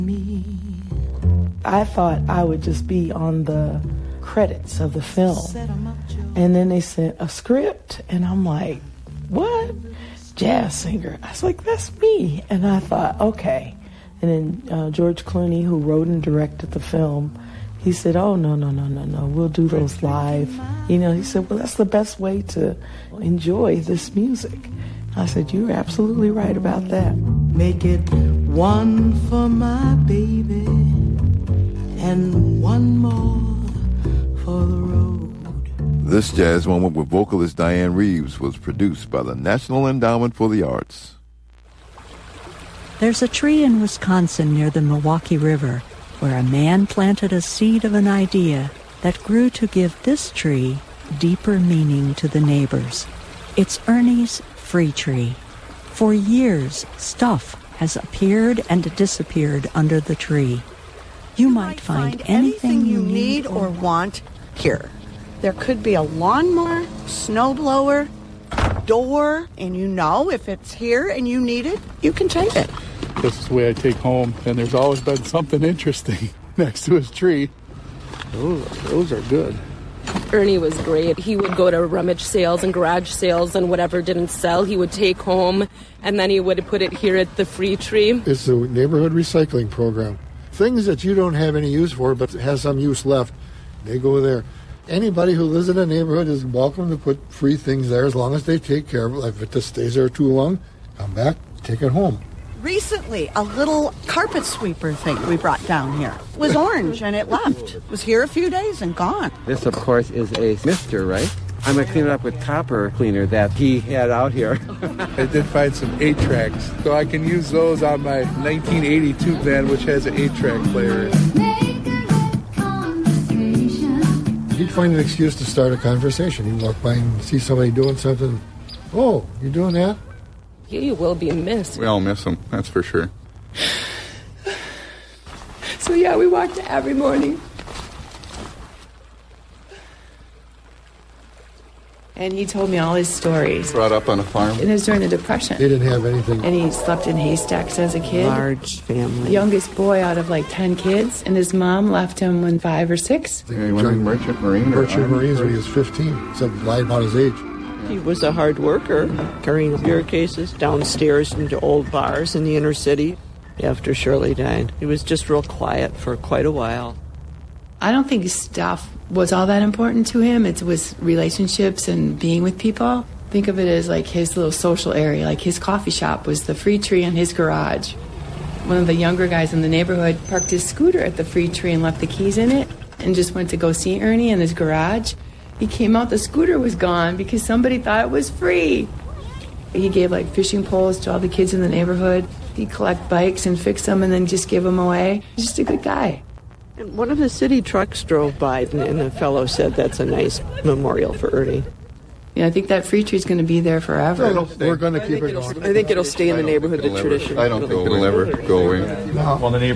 I thought I would just be on the credits of the film. And then they sent a script, and I'm like, what? Jazz singer. I was like, that's me. And I thought, okay. And then George Clooney, who wrote and directed the film, he said, oh, no, we'll do those live. You know, he said, well, that's the best way to enjoy this music. I said, you're absolutely right about that. Make it one for my baby and one more for the road. This jazz moment with vocalist Diane Reeves was produced by the National Endowment for the Arts. There's a tree in Wisconsin near the Milwaukee River where a man planted a seed of an idea that grew to give this tree deeper meaning to the neighbors. It's Ernie's Free Tree. For years, stuff has appeared and disappeared under the tree. You might find anything you need or want here. There could be a lawnmower, snowblower, door, and you know if it's here and you need it, you can take it. This is the way I take home, and there's always been something interesting next to his tree. Those are good. Ernie was great. He would go to rummage sales and garage sales, and whatever didn't sell, he would take home, and then he would put it here at the Free Tree. It's the neighborhood recycling program. Things that you don't have any use for but has some use left, they go there. Anybody who lives in a neighborhood is welcome to put free things there as long as they take care of it. If it just stays there too long, come back, take it home. Recently, a little carpet sweeper thing we brought down here was orange, and it left. It was here a few days and gone. This, of course, is a mister, right? I'm going to clean it up with copper cleaner that he had out here. I did find some 8-tracks, so I can use those on my 1982 van, which has an 8-track player. He'd find an excuse to start a conversation. He'd walk by and see somebody doing something. Oh, you doing that? You will be missed. We all miss him, that's for sure. So yeah, we walked every morning. And he told me all his stories. Brought up on a farm. It was during the Depression. They didn't have anything. And he slept in haystacks as a kid. Large family. Youngest boy out of like 10 kids. And his mom left him when 5 or 6. Yeah, he went in Merchant Marine. Merchant Marines when he was 15. So lied about his age. He was a hard worker, carrying beer cases downstairs into old bars in the inner city. After Shirley died, he was just real quiet for quite a while. I don't think stuff was all that important to him. It was relationships and being with people. Think of it as like his little social area. Like his coffee shop was the Free Tree in his garage. One of the younger guys in the neighborhood parked his scooter at the Free Tree and left the keys in it and just went to go see Ernie in his garage. He came out, the scooter was gone because somebody thought it was free. He gave like fishing poles to all the kids in the neighborhood. He'd collect bikes and fix them and then just give them away. He's just a good guy. And one of the city trucks drove by and a fellow said that's a nice memorial for Ernie. Yeah, I think that Free Tree's going to be there forever. We're going to keep it going. I think it'll stay in the neighborhood, the tradition. I don't think it'll ever go away. No. Well, the